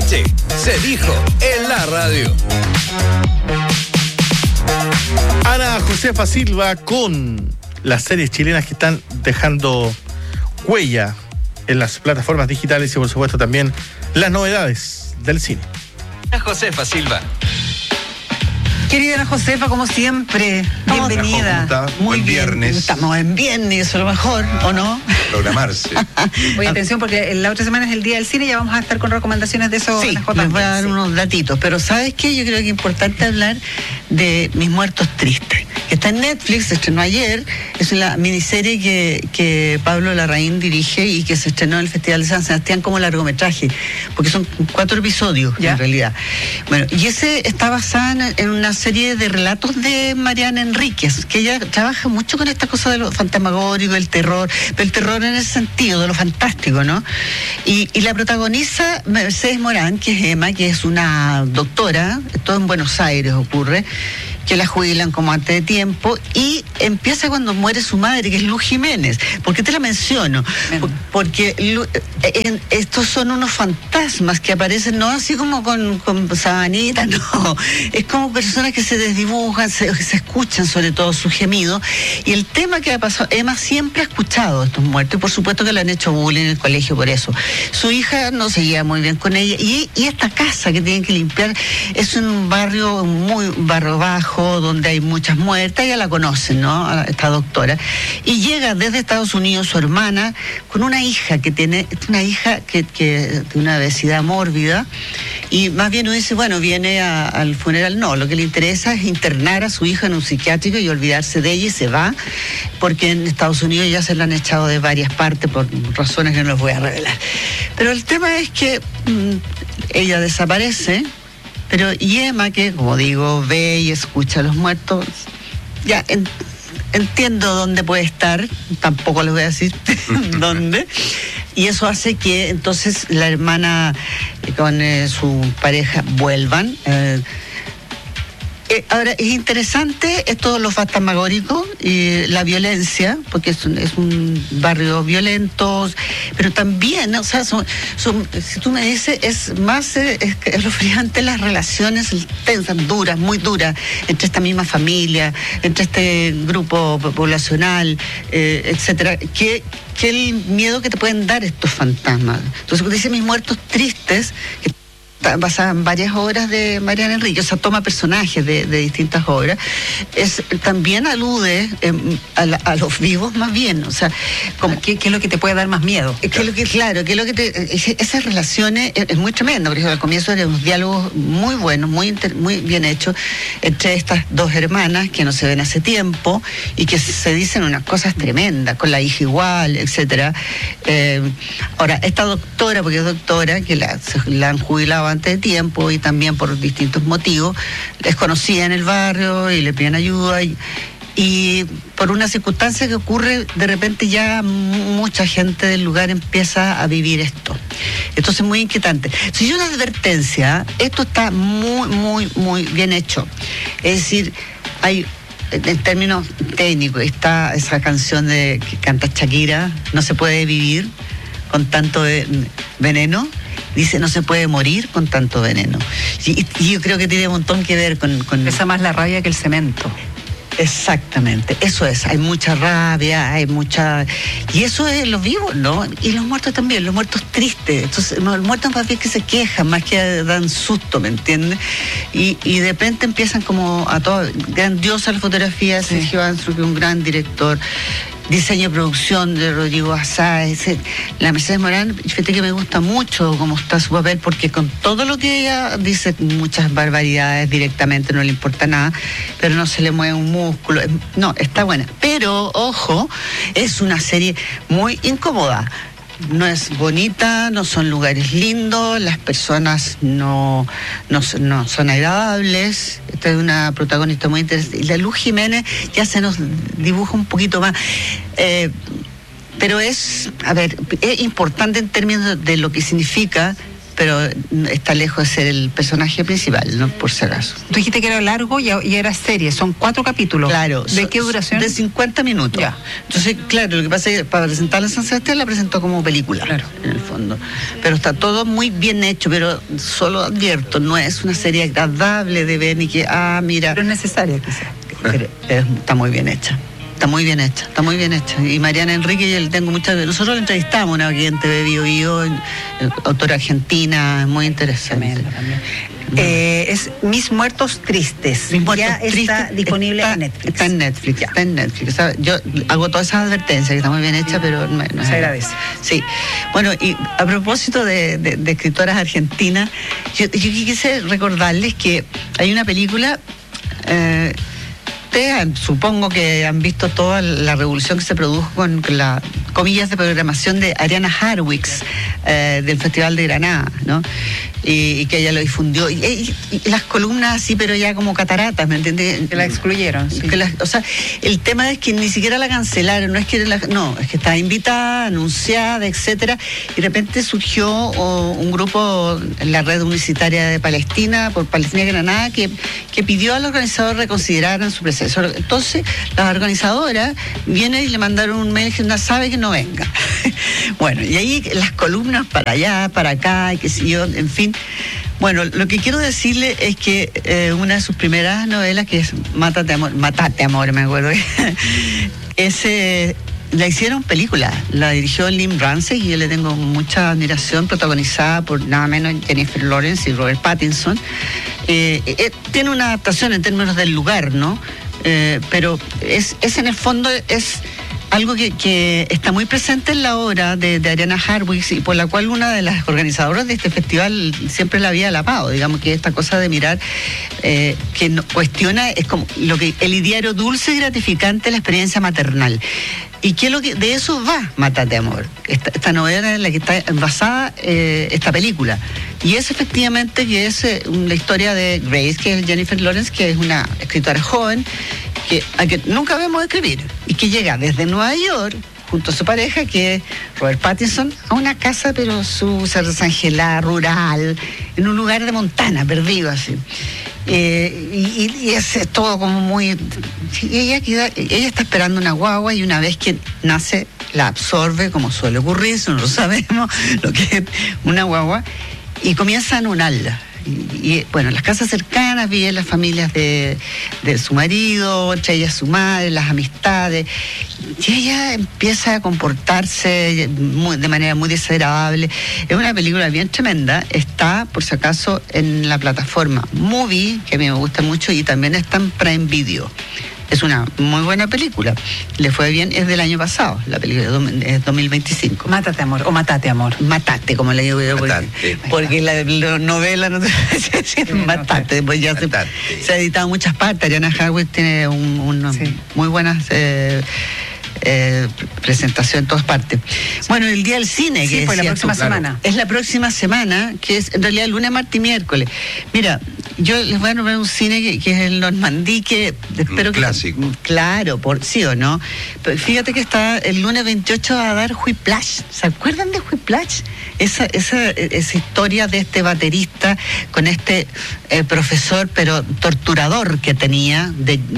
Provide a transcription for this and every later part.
noche se dijo en la radio. Ana Josefa Silva con las series chilenas que están dejando huella en las plataformas digitales y por supuesto también las novedades del cine. Ana Josefa Silva. Querida Ana Josefa, como siempre, bienvenida. ¿Cómo está? Muy Buen bien. viernes. Estamos en viernes, a lo mejor, ¿o no? Programarse. Oye, atención, porque la otra semana es el Día del Cine y ya vamos a estar con recomendaciones de eso. Sí, Ana J. les voy a dar unos datitos, pero ¿sabes qué? Yo creo que es importante hablar de Mis Muertos Tristes, que está en Netflix, se estrenó ayer, es una miniserie que Pablo Larraín dirige y que se estrenó en el Festival de San Sebastián como largometraje, porque son 4 episodios en realidad. Bueno, y ese está basada en una serie de relatos de Mariana Enríquez, que ella trabaja mucho con esta cosa de lo fantasmagórico, del terror, pero el terror en ese sentido, de lo fantástico, ¿no? Y la protagoniza Mercedes Morán, que es Emma, que es una doctora, todo en Buenos Aires ocurre, que la jubilan como antes de tiempo, y empieza cuando muere su madre, que es Luz Jiménez. ¿Por qué te la menciono? Porque estos son unos fantasmas que aparecen, no así como con sabanitas, no, es como personas que se desdibujan, se escuchan sobre todo sus gemidos, y el tema que ha pasado, Emma siempre ha escuchado estos muertos, y por supuesto que le han hecho bullying en el colegio por eso. Su hija no se lleva muy bien con ella, y esta casa que tienen que limpiar es un barrio bajo, donde hay muchas muertas, ya la conocen, ¿no? A esta doctora. Y llega desde Estados Unidos su hermana con una hija que tiene una obesidad mórbida, y más bien uno dice, bueno, viene al funeral. No, lo que le interesa es internar a su hija en un psiquiátrico y olvidarse de ella, y se va, porque en Estados Unidos ya se la han echado de varias partes por razones que no les voy a revelar. Pero el tema es que ella desaparece. Pero y Emma, que como digo, ve y escucha a los muertos, ya entiendo dónde puede estar, tampoco les voy a decir dónde, y eso hace que entonces la hermana con su pareja vuelvan. Ahora, es interesante esto, lo fantasmagórico y la violencia, porque es un barrio violento, pero también, o sea, si tú me dices, es más escalofriante las relaciones tensas, duras, muy duras, entre esta misma familia, entre este grupo poblacional, etcétera, que el miedo que te pueden dar estos fantasmas. Entonces, cuando dice Mis Muertos Tristes, que basada en varias obras de Mariana Enríquez, o sea, toma personajes de distintas obras, también alude a los vivos más bien, o sea, como ¿Qué es lo que te puede dar más miedo? Esas relaciones es muy tremendo. Por ejemplo, al comienzo eran unos diálogos muy buenos, muy bien hechos, entre estas dos hermanas que no se ven hace tiempo y que se dicen unas cosas tremendas, con la hija igual, etcétera. Ahora, esta doctora, porque es doctora, que la han jubilado antes de tiempo y también por distintos motivos, les conocía en el barrio y le piden ayuda, y por una circunstancia que ocurre, de repente ya mucha gente del lugar empieza a vivir esto. Entonces es muy inquietante. Si yo una advertencia, esto está muy bien hecho. Es decir, hay, en términos técnicos, está esa canción que canta Shakira, No se puede vivir con tanto veneno. Dice, no se puede morir con tanto veneno. Y yo creo que tiene un montón que ver con... Pesa más la rabia que el cemento. Exactamente, eso es. Hay mucha rabia, hay mucha... Y eso es los vivos, ¿no? Y los muertos también, los muertos tristes. Entonces, los muertos más bien que se quejan, más que dan susto, ¿me entiendes? Y de repente empiezan como a todo... Grandiosa la fotografía de Sergio Ansru, que es un gran director. Diseño y producción de Rodrigo Azá, la Mercedes Morán, fíjate que me gusta mucho cómo está su papel, porque con todo lo que ella dice, muchas barbaridades directamente, no le importa nada, pero no se le mueve un músculo, no, está buena. Pero, ojo, es una serie muy incómoda. No es bonita, no son lugares lindos, las personas no son agradables. Esta es una protagonista muy interesante. Y la Luz Jiménez ya se nos dibuja un poquito más. Pero es importante en términos de lo que significa pero está lejos de ser el personaje principal, ¿no? Por si acaso. Tú dijiste que era largo y era serie, son 4 capítulos. Claro. ¿De qué duración? De 50 minutos. Ya. Entonces, claro, lo que pasa es que para presentarla en San Sebastián la presentó como película, Claro. en el fondo. Pero está todo muy bien hecho, pero solo advierto, no es una serie agradable de ver ni que, mira. Pero es necesaria quizás. Pero está muy bien hecha. Está muy bien hecha. Y Mariana Enrique, yo le tengo muchas... Nosotros la entrevistamos una vez en TV Bio Bio, autora argentina, muy interesante. Tremendo también. Es Mis Muertos Tristes. Mis Muertos ya Tristes está disponible en Netflix. Está en Netflix, Ya. está en Netflix. O sea, yo hago todas esas advertencias, que está muy bien hecha, pero... No Se agradece. Sí. Bueno, y a propósito de escritoras argentinas, yo quise recordarles que hay una película... supongo que han visto toda la revolución que se produjo con las comillas de programación de Ariana Harwicz del Festival de Granada, ¿no? Y que ella lo difundió. Y las columnas así, pero ya como cataratas, ¿me entiendes? Que la excluyeron, sí. O sea, el tema es que ni siquiera la cancelaron, no es que es que estaba invitada, anunciada, etcétera, y de repente surgió un grupo en la red universitaria de Palestina, por Palestina y Granada, que pidió al organizador reconsideraran su presencia. Entonces, las organizadoras vienen y le mandaron un mail que no sabe que no venga. Bueno, y ahí las columnas para allá, para acá, y qué sé yo, en fin. Bueno, lo que quiero decirle es que una de sus primeras novelas, que es Mátate Amor, me acuerdo, la hicieron película, la dirigió Lynn Ramsey y yo le tengo mucha admiración, protagonizada por nada menos Jennifer Lawrence y Robert Pattinson. Tiene una adaptación en términos del lugar, ¿no? Pero es en el fondo es algo que está muy presente en la obra de Ariana Harwicz y por la cual una de las organizadoras de este festival siempre la había alabado, digamos, que esta cosa de mirar que no, cuestiona, es como lo que el ideario dulce y gratificante de la experiencia maternal. ¿Y qué es lo que de eso va Mátate Amor? Esta novela en la que está basada esta película. Y es efectivamente que es la historia de Grace, que es Jennifer Lawrence, que es una escritora joven, a que nunca vemos escribir, y que llega desde Nueva York, junto a su pareja, que es Robert Pattinson, a una casa, pero desangelada, rural, en un lugar de Montana, perdido así. Y es todo como muy... Ella está esperando una guagua y una vez que nace la absorbe, como suele ocurrir, si no lo sabemos, lo que es una guagua, y comienza a anonarla. Y bueno, las casas cercanas viven las familias de su marido, entre ellas su madre, las amistades, y ella empieza a comportarse de manera muy desagradable. Es una película bien tremenda, está por si acaso en la plataforma Movie, que a mí me gusta mucho, y también está en Prime Video. Es una muy buena película. Le fue bien, es del año pasado, la película es 2025. Mátate Amor, o Matate Amor. Matate, como le digo yo, porque la novela no te decir Matate, pues ya se ha editado en muchas partes. Ariana Harwicz tiene muy buenas presentación en todas partes. Bueno, el Día del Cine, sí, que pues la próxima semana. Es la próxima semana, que es en realidad lunes, martes y miércoles. Mira, yo les voy a nombrar un cine que es el Normandí, que espero que... Clásico. Claro, sí o no. Pero fíjate que está el lunes 28 a dar Whiplash. ¿Se acuerdan de Whiplash? Esa historia de este baterista con este profesor, pero torturador que tenía,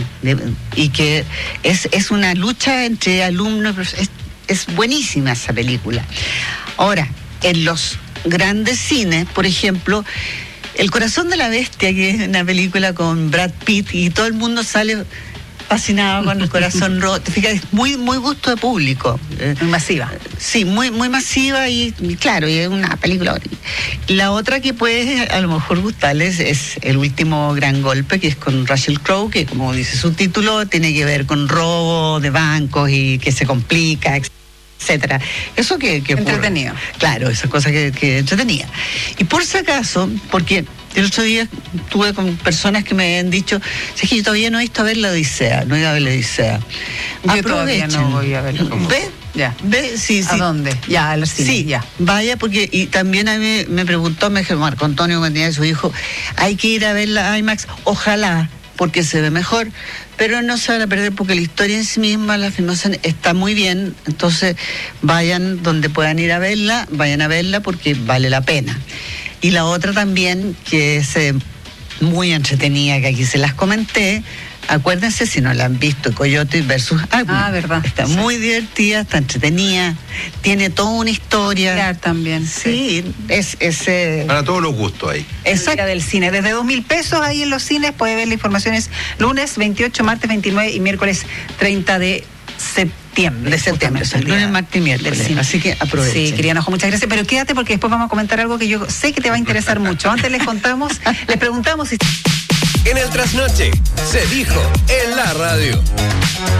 y que es una lucha entre alumnos. Es buenísima esa película. Ahora, en los grandes cines, por ejemplo, El Corazón de la Bestia, que es una película con Brad Pitt, y todo el mundo sale fascinado con el corazón roto. Fíjate, es muy gusto de público. Muy masiva. Sí, muy masiva y claro, y es una película. La otra que puede a lo mejor gustarles es El Último Gran Golpe, que es con Russell Crowe, que como dice su título, tiene que ver con robo de bancos y que se complica, etcétera. Eso que entretenido. Claro, esa cosa que entretenía. Y por si acaso, porque el otro día estuve con personas que me habían dicho, es que yo todavía no he visto a ver la Odisea, no he ido a ver la Odisea. Yo todavía no voy a verla. ¿Ve? Ya. ¿Ve? Sí. ¿A dónde? Ya, al cine. Sí, ya. Vaya, porque y también a mí me preguntó, me dijo Marco Antonio, que tenía su hijo, hay que ir a ver la IMAX, ojalá, porque se ve mejor, pero no se van a perder porque la historia en sí misma, la filmación está muy bien, entonces vayan donde puedan ir a verla, vayan a verla porque vale la pena. Y la otra también, que es muy entretenida, que aquí se las comenté. Acuérdense, si no la han visto, Coyote versus Agua. Verdad. Está muy divertida, está entretenida, tiene toda una historia. Claro, también. Sí, es Para todos los gustos ahí. Exacto. Día del cine. Desde 2.000 pesos ahí en los cines. Puede ver la información. Es lunes 28, martes 29 y miércoles 30 de septiembre. De septiembre, justamente, el día lunes, martes y miércoles. del cine. Así que aprovechen. Sí, querida Anajo, muchas gracias. Pero quédate porque después vamos a comentar algo que yo sé que te va a interesar mucho. Antes les preguntamos si... En el trasnoche se dijo en la radio.